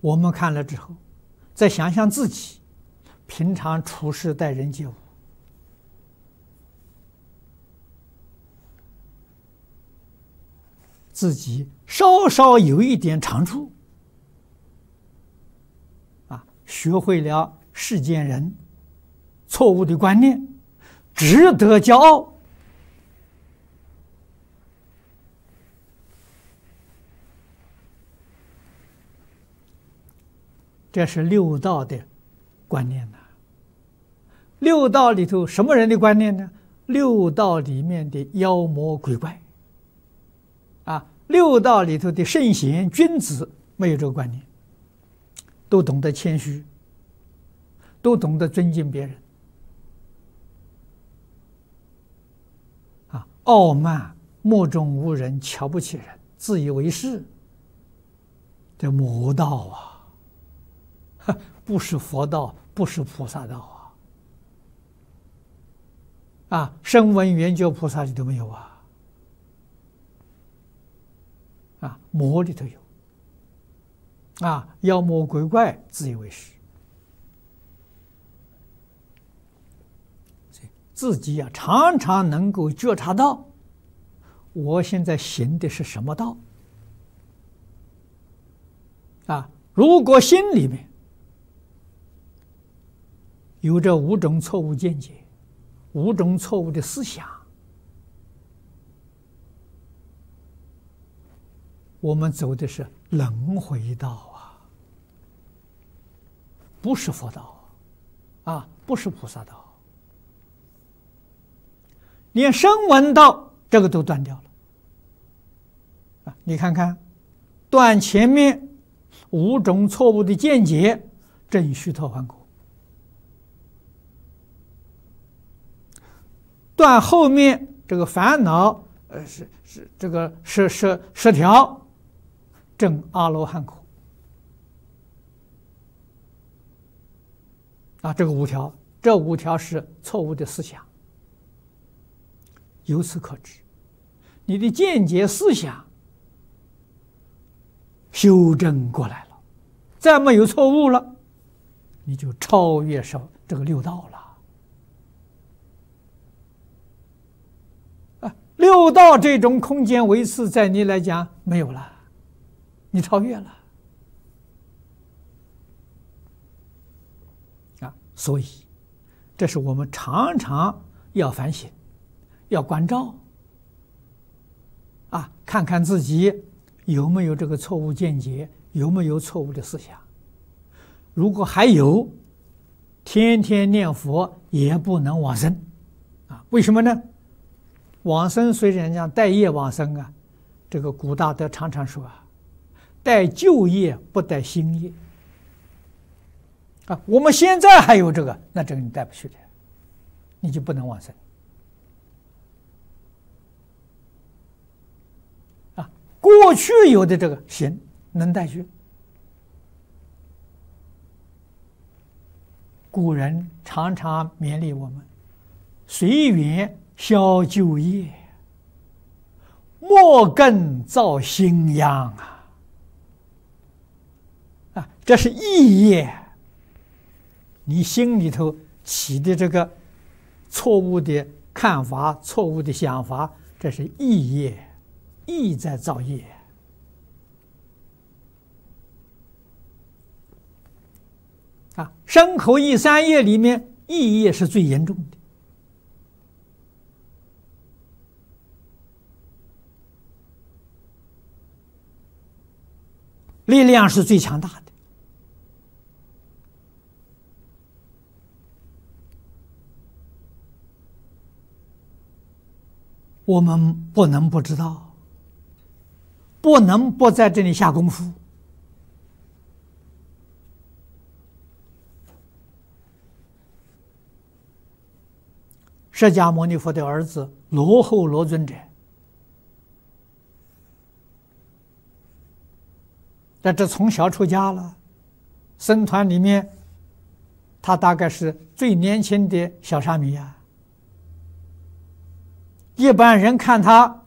我们看了之后，再想想自己平常处事待人接物，自己稍稍有一点长处，学会了世间人错误的观念，值得骄傲。这是六道的观念呐。六道里头什么人的观念呢？六道里面的妖魔鬼怪，六道里头的圣贤君子没有这个观念，都懂得谦虚，都懂得尊敬别人，傲慢、目中无人、瞧不起人、自以为是，这魔道不是佛道，不是菩萨道声闻缘觉菩萨里都没有魔里头有妖魔鬼怪自以为是，自己常常能够觉察到我现在行的是什么道如果心里面有这五种错误见解，五种错误的思想，我们走的是轮回道不是佛道不是菩萨道，连声闻道这个都断掉了你看看，断前面五种错误的见解，正须陀洹果；断后面这个烦恼是这个十条，证阿罗汉果这个五条，这五条是错误的思想。由此可知，你的见解思想修正过来了，再没有错误了，你就超越上这个六道了。六道这种空间维次在你来讲没有了，你超越了所以这是我们常常要反省，要关照看看自己有没有这个错误见解，有没有错误的思想。如果还有，天天念佛也不能往生为什么呢？往生虽然讲带业往生这个古大德常常说带旧业不带新业我们现在还有这个，那这个你带不去的，你就不能往生过去有的这个行能带去。古人常常勉励我们随缘消旧业，莫更造新殃这是意业，你心里头起的这个错误的看法、错误的想法，这是意业，意在造业身口意三业里面，意业是最严重的。力量是最强大的。我们不能不知道，不能不在这里下功夫。释迦牟尼佛的儿子罗睺罗尊者，这从小出家了，僧团里面他大概是最年轻的小沙弥一般人看他